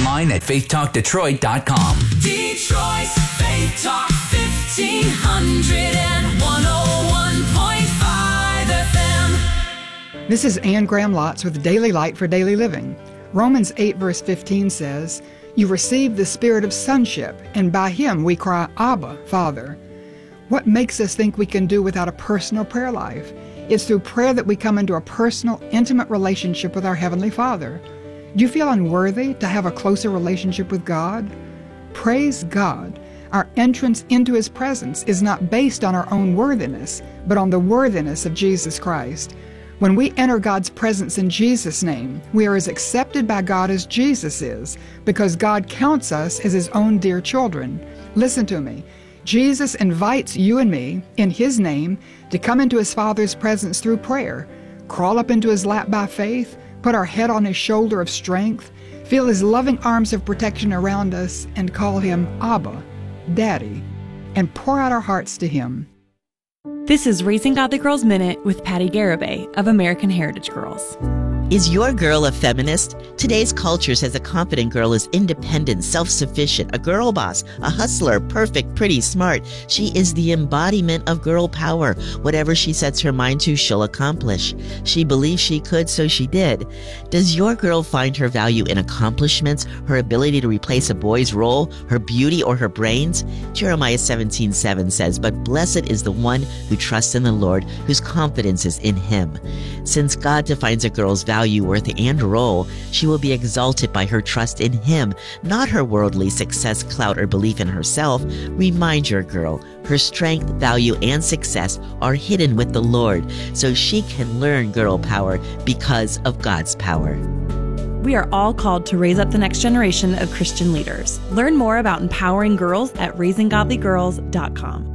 online at faithtalkdetroit.com. Detroit's Faith Talk 1500 and 101.5 FM. This is Ann Graham Lotz with Daily Light for Daily Living. Romans 8 verse 15 says, "You received the spirit of sonship, and by him we cry, Abba, Father." What makes us think we can do without a personal prayer life? It's through prayer that we come into a personal, intimate relationship with our Heavenly Father. Do you feel unworthy to have a closer relationship with God? Praise God. Our entrance into His presence is not based on our own worthiness, but on the worthiness of Jesus Christ. When we enter God's presence in Jesus' name, we are as accepted by God as Jesus is, because God counts us as His own dear children. Listen to me. Jesus invites you and me, in His name, to come into His Father's presence through prayer, crawl up into His lap by faith, put our head on His shoulder of strength, feel His loving arms of protection around us, and call Him Abba, Daddy, and pour out our hearts to Him. This is Raising Godly Girls Minute with Patty Garibay of American Heritage Girls. Is your girl a feminist? Today's culture says a confident girl is independent, self-sufficient, a girl boss, a hustler, perfect, pretty, smart. She is the embodiment of girl power. Whatever she sets her mind to, she'll accomplish. She believed she could, so she did. Does your girl find her value in accomplishments, her ability to replace a boy's role, her beauty, or her brains? Jeremiah 17:7 says, "But blessed is the one who trusts in the Lord, whose confidence is in Him." Since God defines a girl's value, worth, and role, she will be exalted by her trust in Him, not her worldly success, clout, or belief in herself. Remind your girl, her strength, value, and success are hidden with the Lord, so she can learn girl power because of God's power. We are all called to raise up the next generation of Christian leaders. Learn more about empowering girls at raisinggodlygirls.com.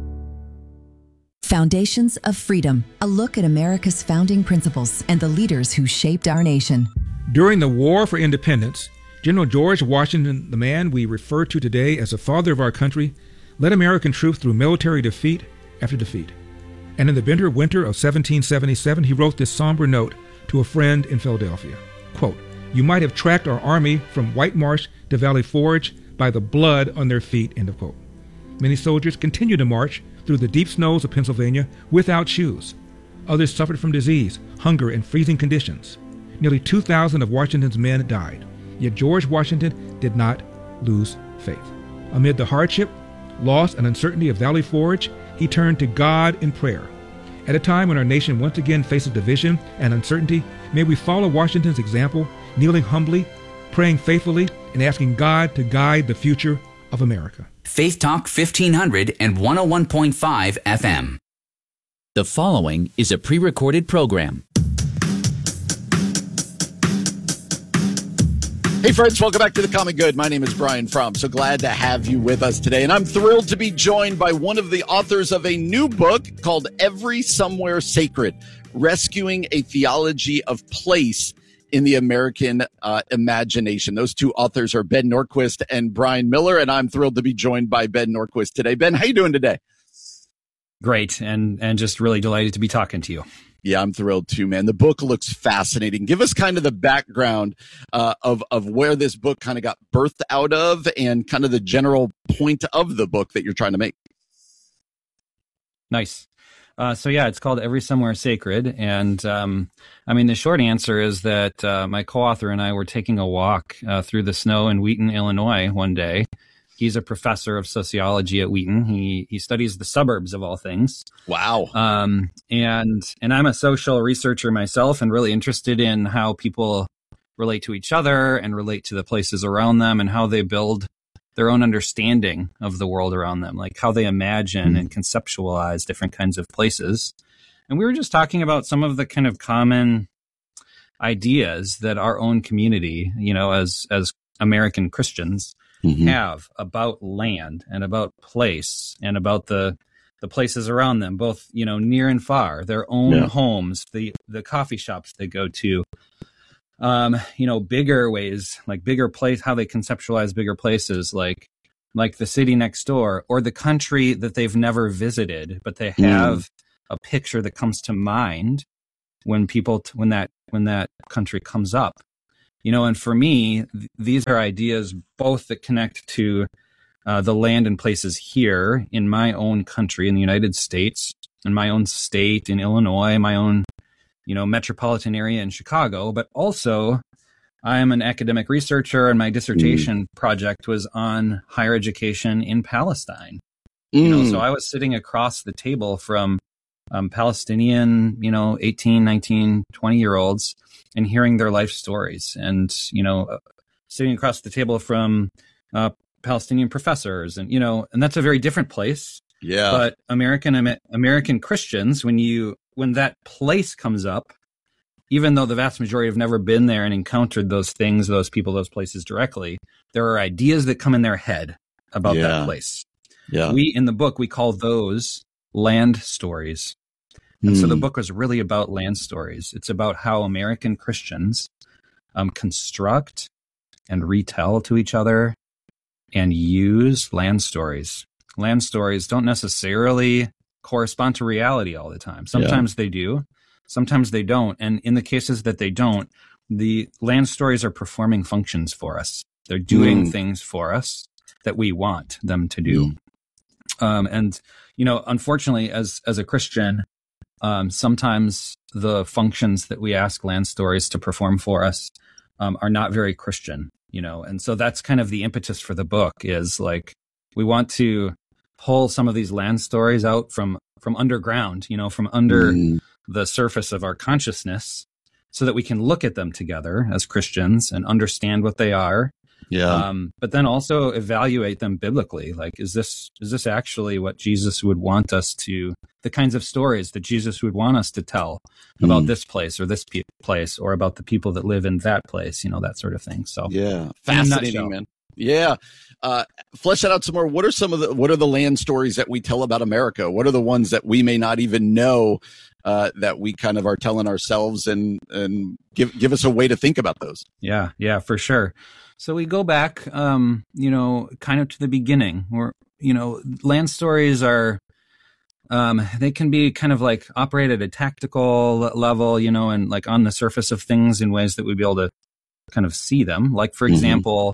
Foundations of Freedom, a look at America's founding principles and the leaders who shaped our nation. During the War for Independence, General George Washington, the man we refer to today as the father of our country, led American troops through military defeat after defeat. And in the bitter winter of 1777, he wrote this somber note to a friend in Philadelphia. Quote, "You might have tracked our army from White Marsh to Valley Forge by the blood on their feet," end of quote. Many soldiers continued to march through the deep snows of Pennsylvania without shoes. Others suffered from disease, hunger, and freezing conditions. Nearly 2,000 of Washington's men died. Yet George Washington did not lose faith. Amid the hardship, loss, and uncertainty of Valley Forge, he turned to God in prayer. At a time when our nation once again faces division and uncertainty, may we follow Washington's example, kneeling humbly, praying faithfully, and asking God to guide the future of America. Faith Talk 1500 and 101.5 FM. The following is a pre-recorded program. Hey friends, welcome back to The Common Good. My name is Brian Fromm. So glad to have you with us today. And I'm thrilled to be joined by one of the authors of a new book called Every Somewhere Sacred, Rescuing a Theology of Place in the American Imagination. Those two authors are Ben Nordquist and Brian Miller, and I'm thrilled to be joined by Ben Nordquist today. Ben, how you doing today? Great, and just really delighted to be talking to you. Yeah, I'm thrilled too, man. The book looks fascinating. Give us kind of the background of where this book kind of got birthed out of and kind of the general point of the book that you're trying to make. Nice. So yeah, it's called Every Somewhere Sacred. And I mean, the short answer is that my co-author and I were taking a walk through the snow in Wheaton, Illinois one day. He's a professor of sociology at Wheaton. He studies the suburbs of all things. Wow. And I'm a social researcher myself and really interested in how people relate to each other and relate to the places around them and how they build their own understanding of the world around them, like how they imagine and conceptualize different kinds of places. And we were just talking about some of the kind of common ideas that our own community, you know, as American Christians have about land and about place and about the places around them, both, you know, near and far, their own homes, the coffee shops they go to, you know, bigger ways, like bigger place, how they conceptualize bigger places, like the city next door or the country that they've never visited, but they have a picture that comes to mind when people, when that country comes up. And for me, these are ideas both that connect to the land and places here in my own country, in the United States, in my own state, in Illinois, my own, metropolitan area in Chicago, but also I am an academic researcher, and my dissertation project was on higher education in Palestine. So I was sitting across the table from Palestinian, 18, 19, 20-year-olds and hearing their life stories, and, sitting across the table from Palestinian professors, and, and that's a very different place. Yeah. But American Christians, when that place comes up, even though the vast majority have never been there and encountered those things, those people, those places directly, there are ideas that come in their head about that place. Yeah. In the book, we call those land stories. And so the book was really about land stories. It's about how American Christians construct and retell to each other and use land stories. Land stories don't necessarily correspond to reality all the time. Sometimes they do. Sometimes they don't. And in the cases that they don't, the land stories are performing functions for us. They're doing things for us that we want them to do. And, unfortunately, as a Christian, sometimes the functions that we ask land stories to perform for us are not very Christian, and so that's kind of the impetus for the book, is like, we want to pull some of these land stories out from underground, from under the surface of our consciousness, so that we can look at them together as Christians and understand what they are. Yeah. But then also evaluate them biblically. Like, is this actually what Jesus would want us to, the kinds of stories that Jesus would want us to tell about this place or this place, or about the people that live in that place, that sort of thing. So yeah, fascinating, man. Yeah. Flesh that out some more. What are the land stories that we tell about America? What are the ones that we may not even know, that we kind of are telling ourselves, and give us a way to think about those? Yeah, for sure. So we go back, kind of to the beginning, where, land stories are, they can be kind of like operate at a tactical level, and like on the surface of things in ways that we'd be able to kind of see them. Like, for example,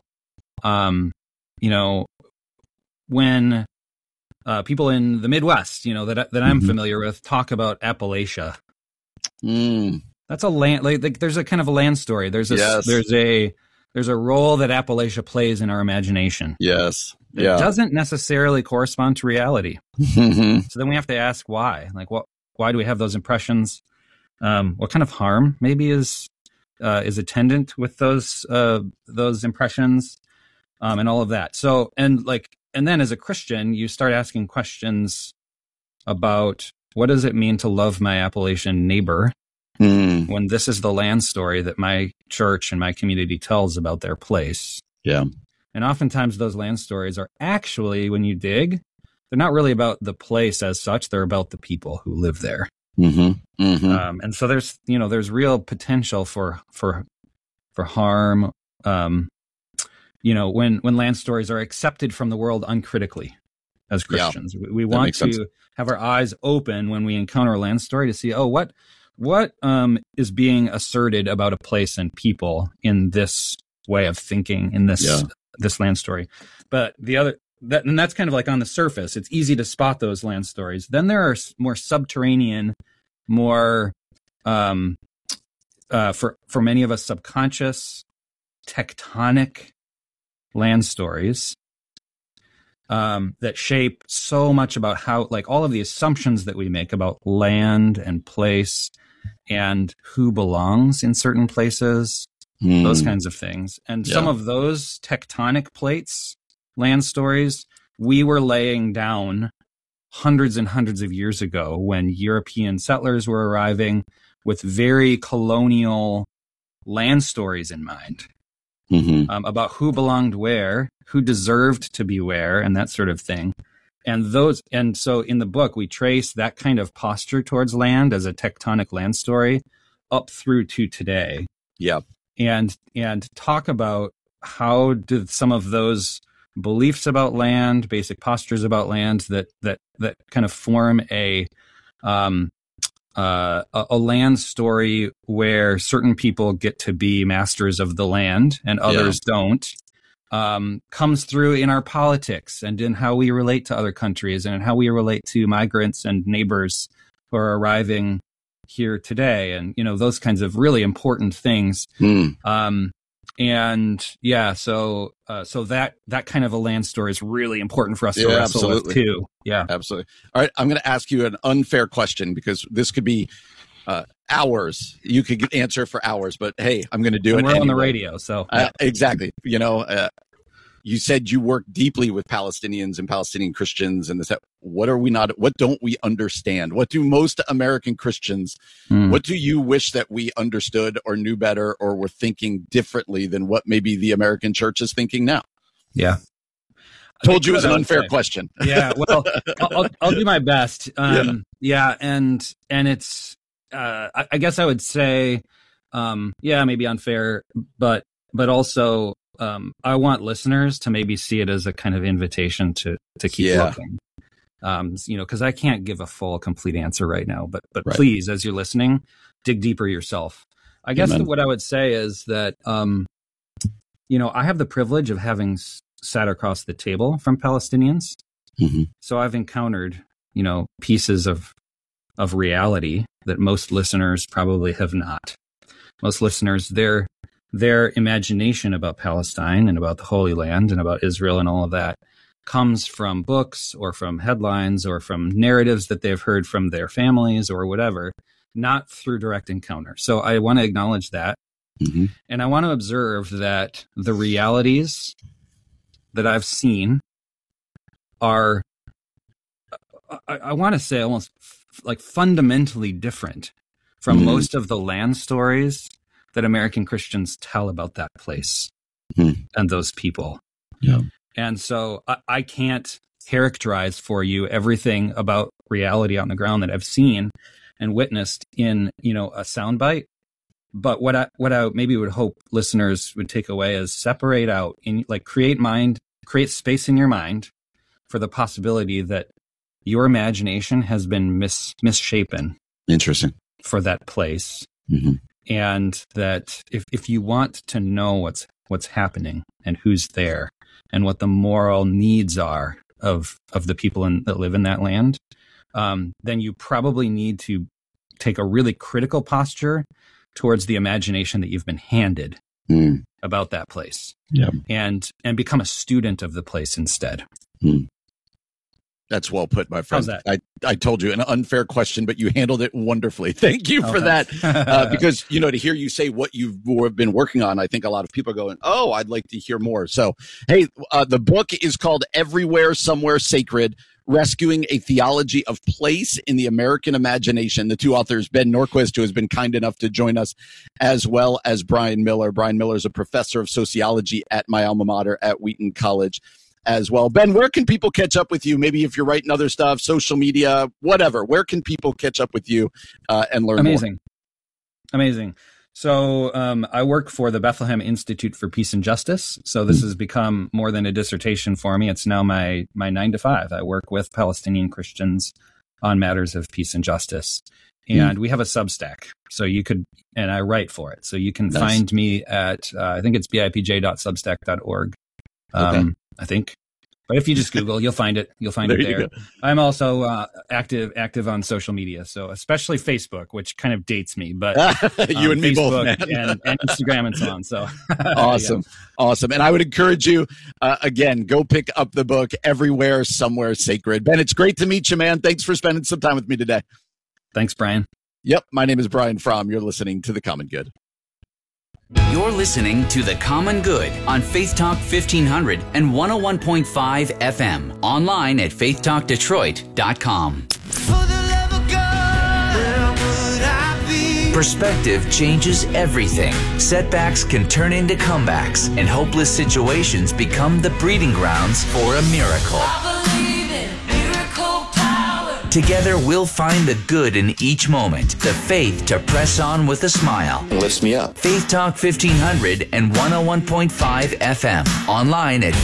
when people in the Midwest, that I'm familiar with, talk about Appalachia. That's a land, like there's a kind of a land story. There's a role that Appalachia plays in our imagination. Yes. It doesn't necessarily correspond to reality. So then we have to ask why. Like, why do we have those impressions? What kind of harm maybe is attendant with those impressions, and all of that. So, and then as a Christian, you start asking questions about, what does it mean to love my Appalachian neighbor when this is the land story that my church and my community tells about their place? Yeah. And oftentimes those land stories are actually, when you dig, they're not really about the place as such. They're about the people who live there. And so there's real potential for harm, when land stories are accepted from the world uncritically as Christians. We want to have our eyes open when we encounter a land story to see, what is being asserted about a place and people in this way of thinking, in this land story. But and that's kind of like on the surface. It's easy to spot those land stories. Then there are more subterranean, more for many of us, subconscious, tectonic land stories that shape so much about how, like, all of the assumptions that we make about land and place and who belongs in certain places, those kinds of things. And some of those tectonic plates, land stories, we were laying down hundreds and hundreds of years ago when European settlers were arriving with very colonial land stories in mind. About who belonged where, who deserved to be where, and that sort of thing. And so in the book, we trace that kind of posture towards land as a tectonic land story up through to today. Yeah. And talk about how did some of those beliefs about land, basic postures about land that kind of form a a land story where certain people get to be masters of the land and others don't, comes through in our politics and in how we relate to other countries and in how we relate to migrants and neighbors who are arriving here today, and those kinds of really important things. And yeah, so that kind of a land story is really important for us to wrestle with too. Yeah, absolutely. All right, I'm going to ask you an unfair question because this could be hours. You could answer for hours, but hey, I'm going to do it. We're on the radio, so exactly. You said you work deeply with Palestinians and Palestinian Christians, and this. What don't we understand? What do most American Christians? What do you wish that we understood or knew better or were thinking differently than what maybe the American church is thinking now? Yeah. Told you it was an unfair question. Yeah. Well, I'll do my best. And it's, I guess I would say, maybe unfair, but also, I want listeners to maybe see it as a kind of invitation to keep looking, because I can't give a full, complete answer right now. But right. Please, as you're listening, dig deeper yourself. I guess what I would say is that, I have the privilege of having sat across the table from Palestinians. Mm-hmm. So I've encountered, pieces of reality that most listeners probably have not. Most listeners, their imagination about Palestine and about the Holy Land and about Israel and all of that comes from books or from headlines or from narratives that they've heard from their families or whatever, not through direct encounter. So I want to acknowledge that. Mm-hmm. And I want to observe that the realities that I've seen are, I want to say, almost like fundamentally different from most of the land stories that American Christians tell about that place and those people. Yeah. And so I can't characterize for you everything about reality on the ground that I've seen and witnessed in, a soundbite. But what I maybe would hope listeners would take away is separate out create space in your mind for the possibility that your imagination has been misshapen. Interesting. For that place. Mm-hmm. And that if you want to know what's happening and who's there and what the moral needs are of the people that live in that land, then you probably need to take a really critical posture towards the imagination that you've been handed about that place, and become a student of the place instead. That's well put, my friend. How's that? I told you an unfair question, but you handled it wonderfully. Thank you for that. Because, to hear you say what you've been working on, I think a lot of people are going, oh, I'd like to hear more. So, hey, the book is called Everywhere, Somewhere Sacred, Rescuing a Theology of Place in the American Imagination. The two authors, Ben Norquist, who has been kind enough to join us, as well as Brian Miller. Brian Miller is a professor of sociology at my alma mater at Wheaton College as well. Ben, where can people catch up with you? Maybe if you're writing other stuff, social media, whatever. Where can people catch up with you and learn more? Amazing. So I work for the Bethlehem Institute for Peace and Justice. So this has become more than a dissertation for me. It's now my 9 to 5. I work with Palestinian Christians on matters of peace and justice. And we have a Substack. So you could, and I write for it. So you can find me at, I think it's bipj.substack.org. I think. But if you just Google, you'll find it. You'll find it there. I'm also active on social media, so especially Facebook, which kind of dates me. But you and me both, man. and Instagram and so on. So awesome. And I would encourage you again, go pick up the book Everywhere, Somewhere Sacred. Ben, it's great to meet you, man. Thanks for spending some time with me today. Thanks, Brian. Yep, my name is Brian Fromm. You're listening to The Common Good. You're listening to The Common Good on Faith Talk 1500 and 101.5 FM. Online at faithtalkdetroit.com. Perspective changes everything. Setbacks can turn into comebacks, and hopeless situations become the breeding grounds for a miracle. Together, we'll find the good in each moment, the faith to press on with a smile. It lifts me up. Faith Talk 1500 and 101.5 FM. Online at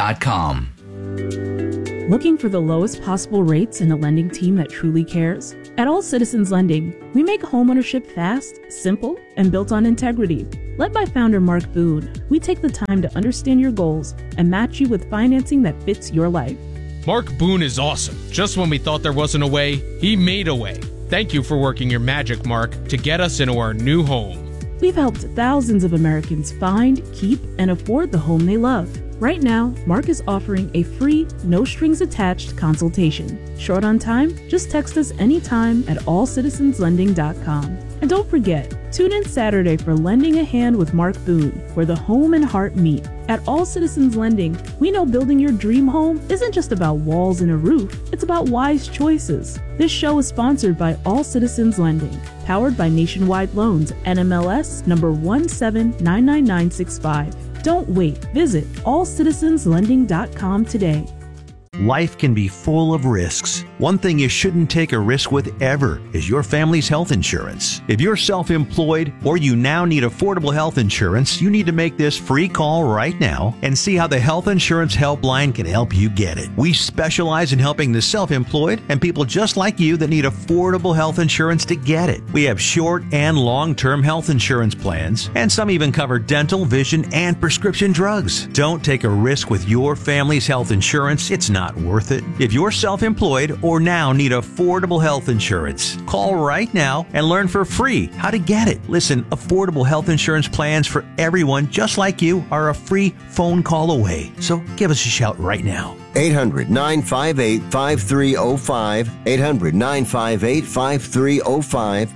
faithtalkdetroit.com. Looking for the lowest possible rates and a lending team that truly cares? At All Citizens Lending, we make homeownership fast, simple, and built on integrity. Led by founder Mark Boone, we take the time to understand your goals and match you with financing that fits your life. Mark Boone is awesome. Just when we thought there wasn't a way, he made a way. Thank you for working your magic, Mark, to get us into our new home. We've helped thousands of Americans find, keep, and afford the home they love. Right now, Mark is offering a free, no-strings-attached consultation. Short on time? Just text us anytime at allcitizenslending.com. And don't forget, tune in Saturday for Lending a Hand with Mark Boone, where the home and heart meet. At All Citizens Lending, we know building your dream home isn't just about walls and a roof, it's about wise choices. This show is sponsored by All Citizens Lending, powered by Nationwide Loans, NMLS number 1799965. Don't wait. Visit allcitizenslending.com today. Life can be full of risks. One thing you shouldn't take a risk with ever is your family's health insurance. If you're self-employed or you now need affordable health insurance, you need to make this free call right now and see how the Health Insurance Helpline can help you get it. We specialize in helping the self-employed and people just like you that need affordable health insurance to get it. We have short and long-term health insurance plans, and some even cover dental, vision, and prescription drugs. Don't take a risk with your family's health insurance. It's not worth it. If you're self-employed or now need affordable health insurance, call right now and learn for free how to get it. Listen, affordable health insurance plans for everyone just like you are a free phone call away. So give us a shout right now. 800-958-5305, 800-958-5305,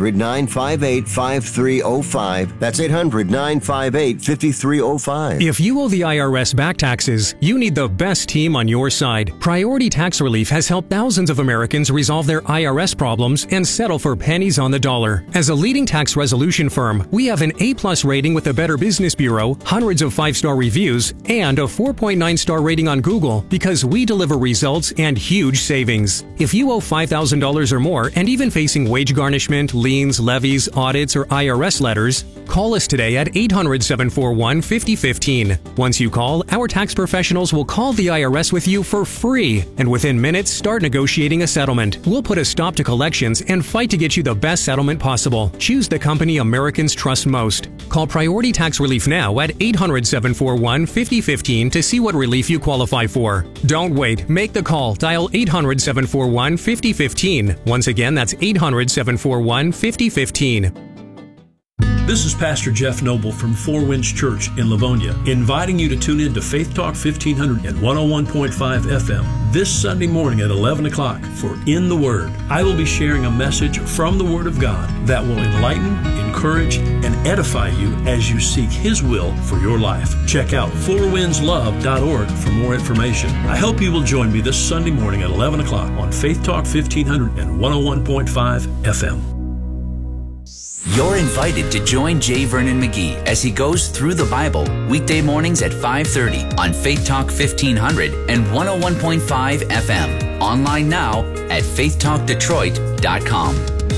800-958-5305. That's 800-958-5305. If you owe the IRS back taxes, you need the best team on your side. Priority Tax Relief has helped thousands of Americans resolve their IRS problems and settle for pennies on the dollar. As a leading tax resolution firm, we have an A+ rating with the Better Business Bureau, hundreds of 5-star reviews, and a 4.9-star rating on Google, because we deliver results and huge savings. If you owe $5,000 or more and even facing wage garnishment, liens, levies, audits, or IRS letters, call us today at 800-741-5015. Once you call, our tax professionals will call the IRS with you for free, and within minutes start negotiating a settlement. We'll put a stop to collections and fight to get you the best settlement possible. Choose the company Americans trust most. Call Priority Tax Relief now at 800-741-5015 to see what relief you qualify for. Don't wait. Make the call. Dial 800-741-5015. Once again, that's 800-741-5015. This is Pastor Jeff Noble from Four Winds Church in Livonia, inviting you to tune in to Faith Talk 1500 and 101.5 FM this Sunday morning at 11 o'clock for In the Word. I will be sharing a message from the Word of God that will enlighten, encourage, and edify you as you seek His will for your life. Check out fourwindslove.org for more information. I hope you will join me this Sunday morning at 11 o'clock on Faith Talk 1500 and 101.5 FM. You're invited to join J. Vernon McGee as he goes through the Bible weekday mornings at 5:30 on Faith Talk 1500 and 101.5 FM. Online now at faithtalkdetroit.com.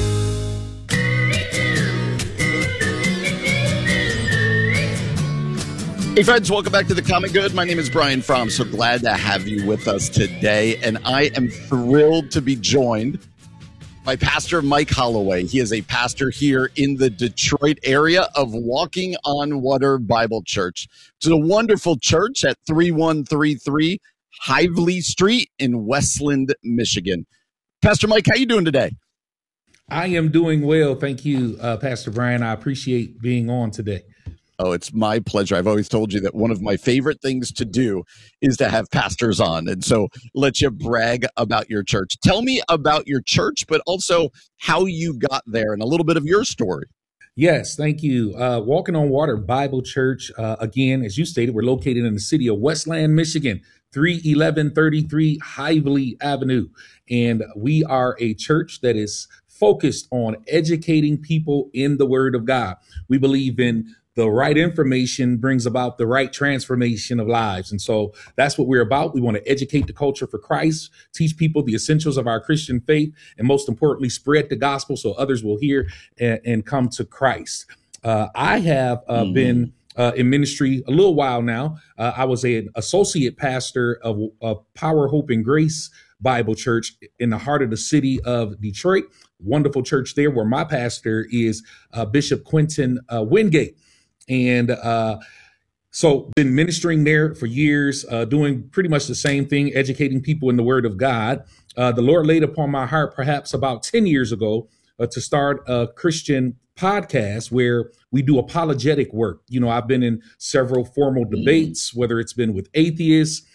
Hey friends, welcome back to The Common Good. My name is Brian Fromm. So glad to have you with us today. And I am thrilled to be joined by Pastor Mike Holloway. He is a pastor here in the Detroit area of Walking on Water Bible Church. It's a wonderful church at 3133 Hively Street in Westland, Michigan. Pastor Mike, how you doing today? I am doing well. Thank you, Pastor Brian. I appreciate being on today. Oh, it's my pleasure. I've always told you that one of my favorite things to do is to have pastors on. And so let you brag about your church. Tell me about your church, but also how you got there and a little bit of your story. Yes, thank you. Walking on Water Bible Church, again, as you stated, we're located in the city of Westland, Michigan, 31133 Hively Avenue. And we are a church that is focused on educating people in the Word of God. We believe in the right information brings about the right transformation of lives. And so that's what we're about. We want to educate the culture for Christ, teach people the essentials of our Christian faith, and most importantly, spread the gospel so others will hear and come to Christ. I have been in ministry a little while now. I was an associate pastor of Power, Hope, and Grace Bible Church in the heart of the city of Detroit. Wonderful church there, where my pastor is Bishop Quentin Wingate. And so been ministering there for years, doing pretty much the same thing, educating people in the Word of God. The Lord laid upon my heart perhaps about 10 years ago to start a Christian podcast where we do apologetic work. You know, I've been in several formal debates, whether it's been with atheists,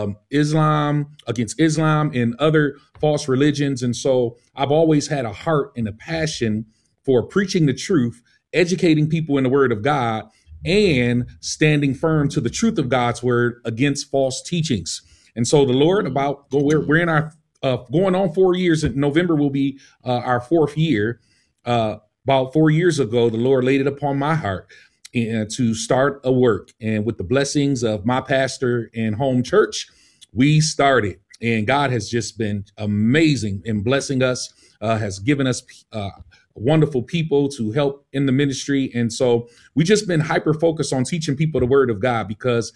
Islam, against Islam, and other false religions. And so I've always had a heart and a passion for preaching the truth, educating people in the Word of God, and standing firm to the truth of God's Word against false teachings. And so the Lord, we're in our going on 4 years. In November will be our fourth year. About 4 years ago, the Lord laid it upon my heart to start a work. And with the blessings of my pastor and home church, we started. And God has just been amazing in blessing us, has given us wonderful people to help in the ministry. And so we just been hyper focused on teaching people the Word of God, because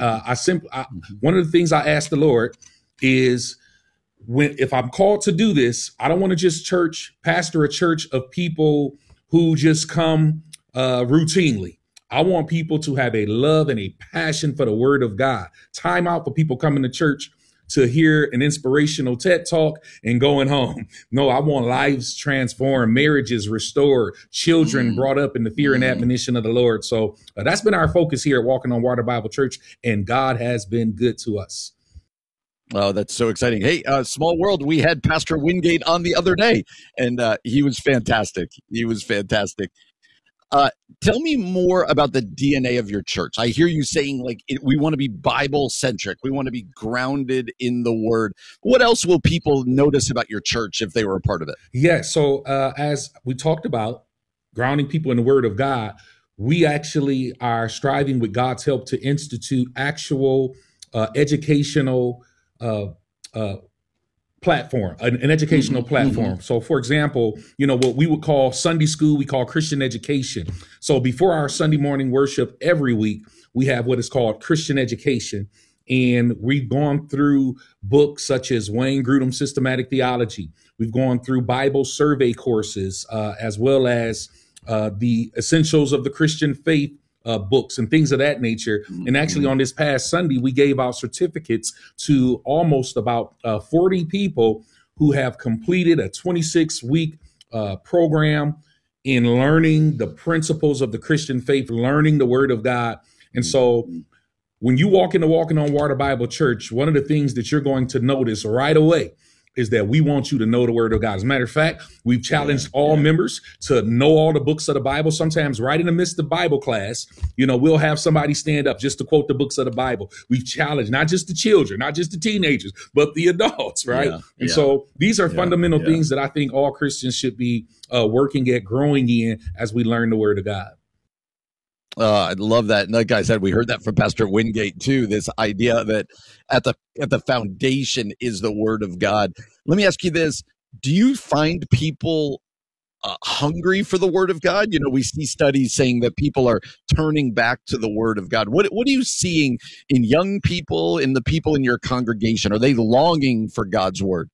one of the things I asked the Lord is, if I'm called to do this, I don't want to just pastor a church of people who just come routinely. I want people to have a love and a passion for the Word of God. Time out for people coming to church to hear an inspirational TED talk and going home. No, I want lives transformed, marriages restored, children brought up in the fear and admonition of the Lord. So that's been our focus here at Walking on Water Bible Church, and God has been good to us. Oh, that's so exciting. Hey, small world, we had Pastor Wingate on the other day, and he was fantastic. He was fantastic. Tell me more about the DNA of your church. I hear you saying, we want to be Bible-centric. We want to be grounded in the Word. What else will people notice about your church if they were a part of it? Yeah, so as we talked about, grounding people in the Word of God, we actually are striving with God's help to institute actual educational platform, an educational platform. So for example, what we would call Sunday school, we call Christian education. So before our Sunday morning worship every week, we have what is called Christian education. And we've gone through books such as Wayne Grudem's Systematic Theology. We've gone through Bible survey courses, as well as the Essentials of the Christian Faith books and things of that nature. And actually on this past Sunday, we gave out certificates to almost about 40 people who have completed a 26-week program in learning the principles of the Christian faith, learning the Word of God. And so when you walk into Walking on Water Bible Church, one of the things that you're going to notice right away is that we want you to know the Word of God. As a matter of fact, we've challenged all members to know all the books of the Bible. Sometimes right in the midst of Bible class, we'll have somebody stand up just to quote the books of the Bible. We've challenged not just the children, not just the teenagers, but the adults, right? So these are fundamental things that I think all Christians should be working at, growing in as we learn the Word of God. I love that. And like I said, we heard that from Pastor Wingate too, this idea that at the foundation is the Word of God. Let me ask you this. Do you find people hungry for the Word of God? We see studies saying that people are turning back to the Word of God. What are you seeing in young people, in the people in your congregation? Are they longing for God's Word?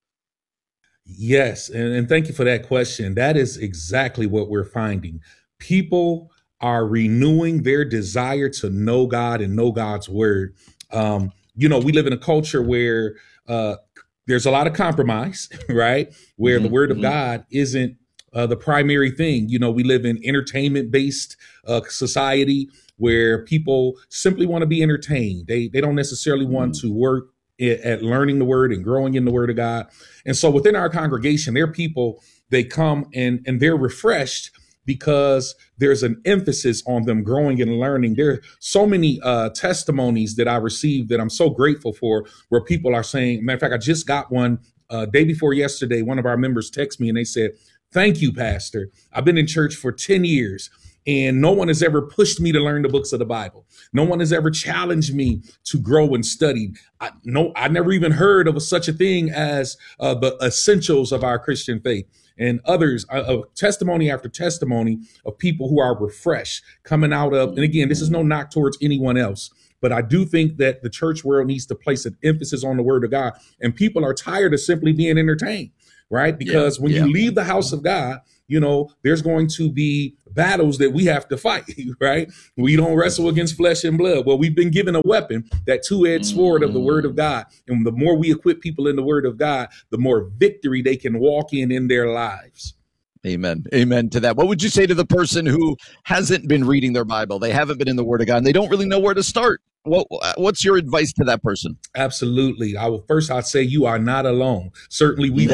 Yes. And thank you for that question. That is exactly what we're finding. People are renewing their desire to know God and know God's Word. We live in a culture where there's a lot of compromise, right? Where the Word of God isn't the primary thing. We live in entertainment-based society where people simply want to be entertained. They don't necessarily want to work at learning the Word and growing in the Word of God. And so within our congregation, there are people, they come and they're refreshed because there's an emphasis on them growing and learning. There are so many testimonies that I received that I'm so grateful for, where people are saying, matter of fact, I just got one day before yesterday. One of our members texted me and they said, "Thank you, Pastor. I've been in church for 10 years. And no one has ever pushed me to learn the books of the Bible. No one has ever challenged me to grow and study. I never even heard of such a thing as the essentials of our Christian faith." And others, testimony after testimony of people who are refreshed, coming out of, and again, this is no knock towards anyone else, But I do think that the church world needs to place an emphasis on the word of God. And people are tired of simply being entertained, right? Because when you leave the house of God, you know, there's going to be battles that we have to fight, right? We don't wrestle against flesh and blood. Well, we've been given a weapon, that two-edged sword of the word of God. And the more we equip people in the word of God, the more victory they can walk in their lives. Amen. Amen to that. What would you say to the person who hasn't been reading their Bible? They haven't been in the word of God and they don't really know where to start. What's your advice to that person? Absolutely. I'd say you are not alone. Certainly we've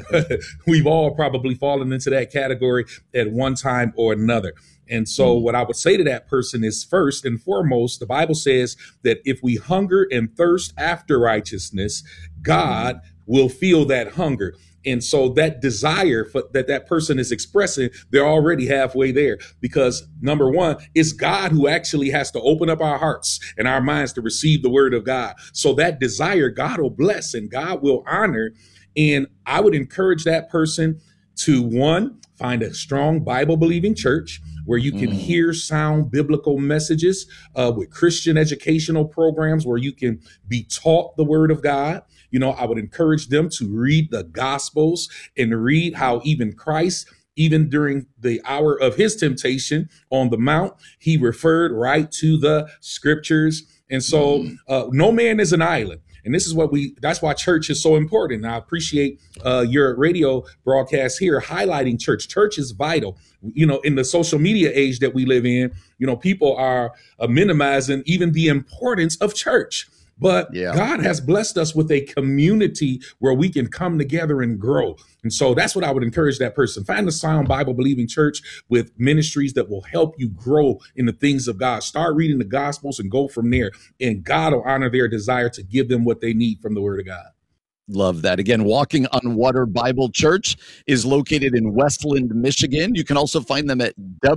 all probably fallen into that category at one time or another. And so what I would say to that person is, first and foremost, the Bible says that if we hunger and thirst after righteousness, God will feel that hunger. And so that desire that person is expressing, they're already halfway there, because number one, it's God who actually has to open up our hearts and our minds to receive the word of God. So that desire, God will bless and God will honor. And I would encourage that person to, one, find a strong Bible believing church where you can hear sound biblical messages, with Christian educational programs where you can be taught the word of God. You know, I would encourage them to read the Gospels and read how even Christ, even during the hour of his temptation on the Mount, he referred right to the scriptures. And so no man is an island. And this is that's why church is so important. And I appreciate your radio broadcast here highlighting church. Church is vital. You know, in the social media age that we live in, you know, people are minimizing even the importance of church. But God has blessed us with a community where we can come together and grow. And so that's what I would encourage that person. Find a sound Bible believing church with ministries that will help you grow in the things of God. Start reading the Gospels and go from there. And God will honor their desire to give them what they need from the word of God. Love that. Again, Walking on Water Bible Church is located in Westland, Michigan. You can also find them at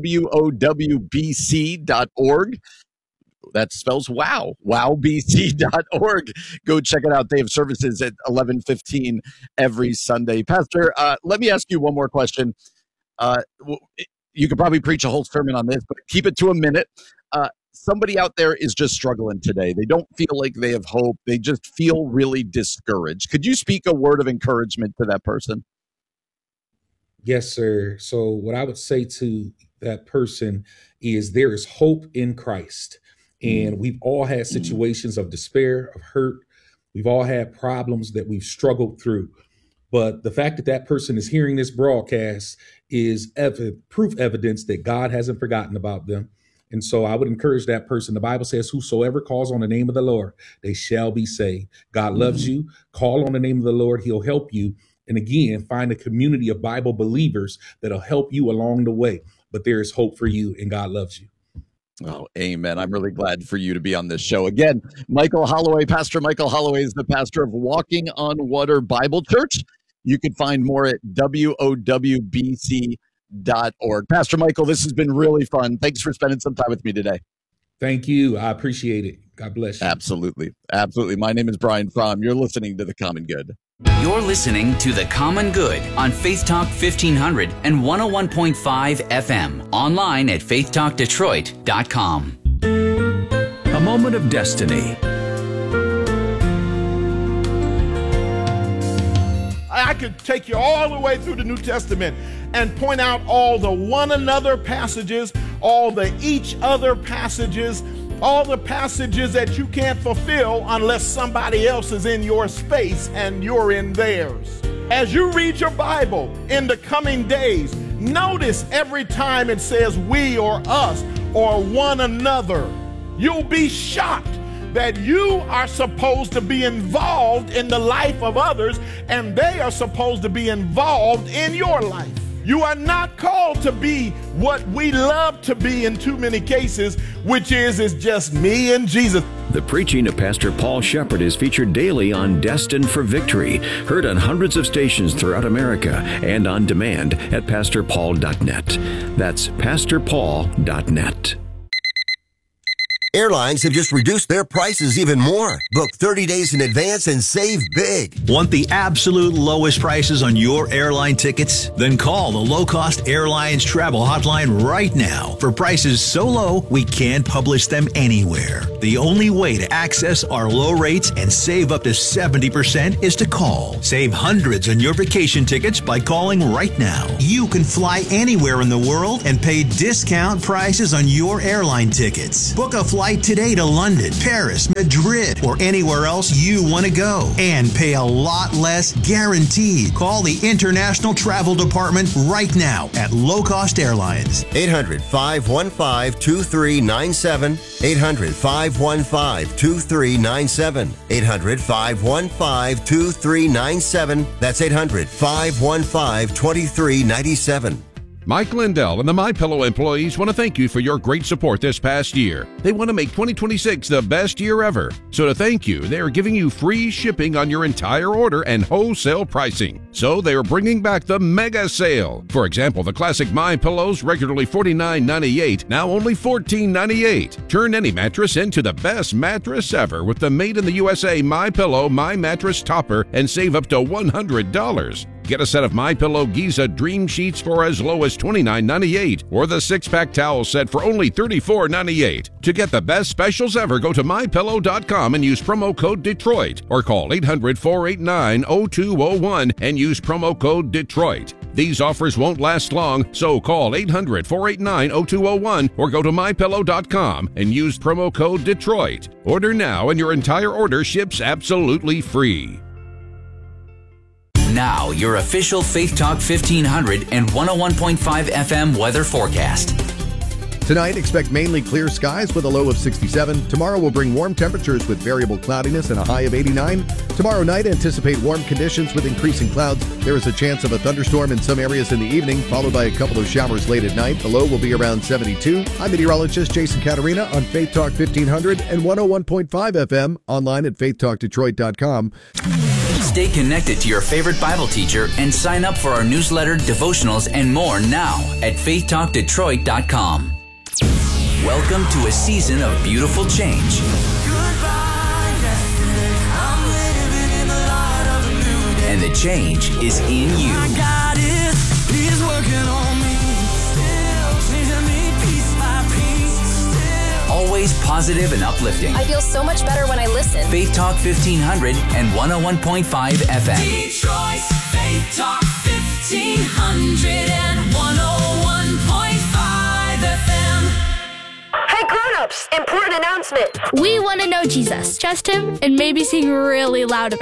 wowbc.org. That spells wow, wowbc.org. Go check it out. They have services at 11:15 every Sunday. Pastor, let me ask you one more question. You could probably preach a whole sermon on this, but keep it to a minute. Somebody out there is just struggling today. They don't feel like they have hope. They just feel really discouraged. Could you speak a word of encouragement to that person? Yes, sir. So what I would say to that person is there is hope in Christ. And we've all had situations of despair, of hurt. We've all had problems that we've struggled through. But the fact that that person is hearing this broadcast is proof evidence that God hasn't forgotten about them. And so I would encourage that person. The Bible says, whosoever calls on the name of the Lord, they shall be saved. God loves you. Call on the name of the Lord. He'll help you. And again, find a community of Bible believers that'll help you along the way. But there is hope for you, and God loves you. Oh, amen. I'm really glad for you to be on this show. Again, Michael Holloway, Pastor Michael Holloway is the pastor of Walking on Water Bible Church. You can find more at wowbc.org. Pastor Michael, this has been really fun. Thanks for spending some time with me today. Thank you. I appreciate it. God bless you. Absolutely. Absolutely. My name is Brian Fromm. You're listening to The Common Good. You're listening to The Common Good on Faith Talk 1500 and 101.5 FM. Online at faithtalkdetroit.com. A moment of destiny. I could take you all the way through the New Testament and point out all the one another passages, all the each other passages, all the passages that you can't fulfill unless somebody else is in your space and you're in theirs. As you read your Bible in the coming days, notice every time it says we or us or one another. You'll be shocked that you are supposed to be involved in the life of others and they are supposed to be involved in your life. You are not called to be what we love to be in too many cases, which is just me and Jesus. The preaching of Pastor Paul Shepherd is featured daily on Destined for Victory, heard on hundreds of stations throughout America and on demand at pastorpaul.net. That's pastorpaul.net. Airlines have just reduced their prices even more. Book 30 days in advance and save big. Want the absolute lowest prices on your airline tickets? Then call the Low Cost Airlines Travel Hotline right now for prices so low we can't publish them anywhere. The only way to access our low rates and save up to 70% is to call. Save hundreds on your vacation tickets by calling right now. You can fly anywhere in the world and pay discount prices on your airline tickets. Book a flight today to London, Paris, Madrid, or anywhere else you want to go and pay a lot less guaranteed. Call the International Travel Department right now at Low Cost Airlines. 800-515-2397. 800-515-2397. 800-515-2397. That's 800-515-2397. Mike Lindell and the MyPillow employees want to thank you for your great support this past year. They want to make 2026 the best year ever. So to thank you, they are giving you free shipping on your entire order and wholesale pricing. So they are bringing back the mega sale. For example, the classic MyPillows, regularly $49.98, now only $14.98. Turn any mattress into the best mattress ever with the Made in the USA MyPillow My Mattress Topper and save up to $100. Get a set of MyPillow Giza Dream Sheets for as low as $29.98 or the 6-pack towel set for only $34.98. To get the best specials ever, go to MyPillow.com and use promo code Detroit or call 800-489-0201 and use promo code Detroit. These offers won't last long, so call 800-489-0201 or go to MyPillow.com and use promo code Detroit. Order now and your entire order ships absolutely free. Now, your official Faith Talk 1500 and 101.5 FM weather forecast. Tonight, expect mainly clear skies with a low of 67. Tomorrow will bring warm temperatures with variable cloudiness and a high of 89. Tomorrow night, anticipate warm conditions with increasing clouds. There is a chance of a thunderstorm in some areas in the evening, followed by a couple of showers late at night. The low will be around 72. I'm meteorologist Jason Caterina on Faith Talk 1500 and 101.5 FM, online at faithtalkdetroit.com. Stay connected to your favorite Bible teacher and sign up for our newsletter, devotionals, and more now at faithtalkdetroit.com. Welcome to a season of beautiful change. And the change is in you. Always positive and uplifting. I feel so much better when I listen. Faith Talk 1500 and 101.5 FM. Detroit's Faith Talk 1500 and 101.5 FM. Hey grown-ups, important announcement. We want to know Jesus, trust him, and maybe sing really loud about